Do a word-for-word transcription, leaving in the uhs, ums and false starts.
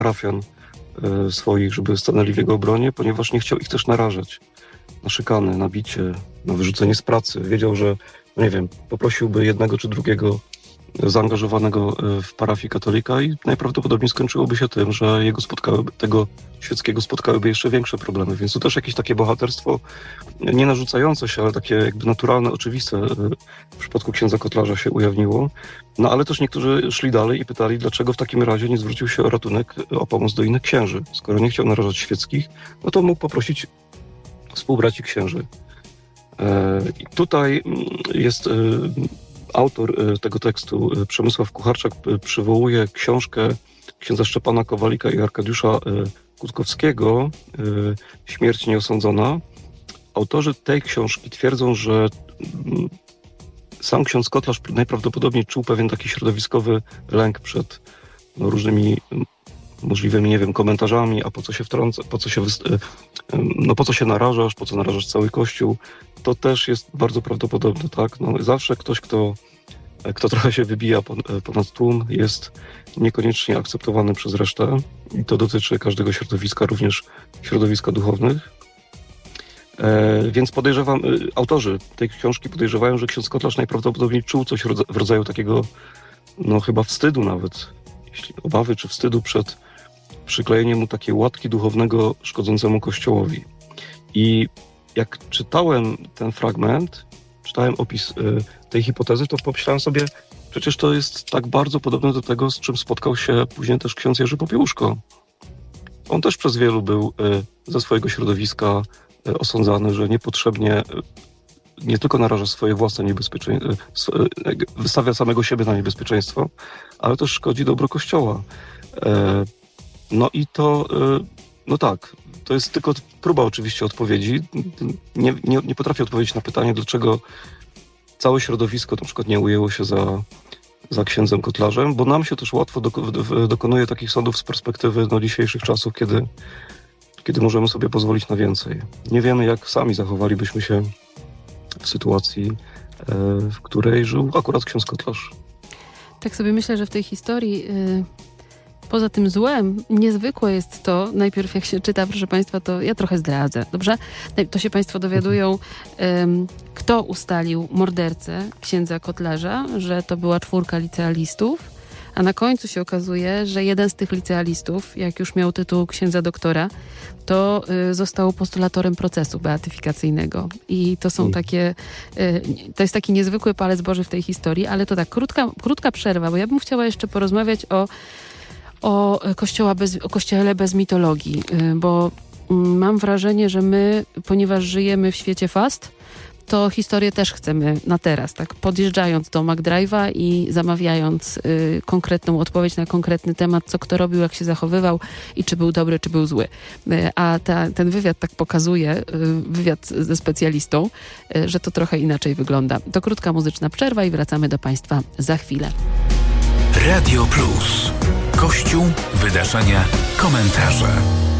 parafian y, swoich, żeby stanęli w jego obronie, ponieważ nie chciał ich też narażać na szykany, na bicie, na wyrzucenie z pracy. Wiedział, że, no nie wiem, poprosiłby jednego czy drugiego zaangażowanego w parafii katolika i najprawdopodobniej skończyłoby się tym, że jego spotkałyby, tego świeckiego spotkałyby jeszcze większe problemy. Więc to też jakieś takie bohaterstwo nie narzucające się, ale takie jakby naturalne, oczywiste w przypadku księdza Kotlarza się ujawniło. No ale też niektórzy szli dalej i pytali, dlaczego w takim razie nie zwrócił się o ratunek, o pomoc do innych księży. Skoro nie chciał narażać świeckich, no to mógł poprosić współbraci księży. I tutaj jest autor tego tekstu, Przemysław Kucharczak, przywołuje książkę księdza Szczepana Kowalika i Arkadiusza Kutkowskiego Śmierć nieosądzona. Autorzy tej książki twierdzą, że sam ksiądz Kotlarz najprawdopodobniej czuł pewien taki środowiskowy lęk przed no, różnymi możliwymi, nie wiem, komentarzami, a po co się wtrąca, po co się, no po co się narażasz, po co narażasz cały Kościół. To też jest bardzo prawdopodobne, tak? No, zawsze ktoś, kto, kto trochę się wybija ponad tłum, jest niekoniecznie akceptowany przez resztę i to dotyczy każdego środowiska, również środowiska duchownych. E, więc podejrzewam, autorzy tej książki podejrzewają, że ksiądz Kotlarz najprawdopodobniej czuł coś w rodzaju takiego, no chyba wstydu nawet, jeśli obawy czy wstydu przed przyklejeniem mu takiej łatki duchownego szkodzącemu Kościołowi. I jak czytałem ten fragment, czytałem opis y, tej hipotezy, to pomyślałem sobie, przecież to jest tak bardzo podobne do tego, z czym spotkał się później też ksiądz Jerzy Popiełuszko. On też przez wielu był y, ze swojego środowiska y, osądzany, że niepotrzebnie y, nie tylko naraża swoje własne niebezpieczeństwo, y, wystawia samego siebie na niebezpieczeństwo, ale też szkodzi dobro Kościoła. Y, no i to, y, no tak, to jest tylko próba oczywiście odpowiedzi. Nie, nie, nie potrafię odpowiedzieć na pytanie, dlaczego całe środowisko na przykład nie ujęło się za, za księdzem Kotlarzem, bo nam się też łatwo doko, dokonuje takich sądów z perspektywy no, dzisiejszych czasów, kiedy, kiedy możemy sobie pozwolić na więcej. Nie wiemy, jak sami zachowalibyśmy się w sytuacji, w której żył akurat ksiądz Kotlarz. Tak sobie myślę, że w tej historii... Yy... Poza tym złem, niezwykłe jest to, najpierw jak się czyta, proszę Państwa, to ja trochę zdradzę, dobrze? To się Państwo dowiadują, um, kto ustalił mordercę księdza Kotlarza, że to była czwórka licealistów, a na końcu się okazuje, że jeden z tych licealistów, jak już miał tytuł księdza doktora, to y, został postulatorem procesu beatyfikacyjnego. I to są takie, y, to jest taki niezwykły palec Boży w tej historii, ale to tak, krótka, krótka przerwa, bo ja bym chciała jeszcze porozmawiać o O, kościoła bez, o kościele bez mitologii, bo mam wrażenie, że my, ponieważ żyjemy w świecie fast, to historię też chcemy na teraz, tak podjeżdżając do McDrive'a i zamawiając y, konkretną odpowiedź na konkretny temat, co kto robił, jak się zachowywał i czy był dobry, czy był zły. Y, a ta, ten wywiad tak pokazuje, y, wywiad ze specjalistą, y, że to trochę inaczej wygląda. To krótka muzyczna przerwa i wracamy do Państwa za chwilę. Radio Plus. Kościół, wydarzenia, komentarze.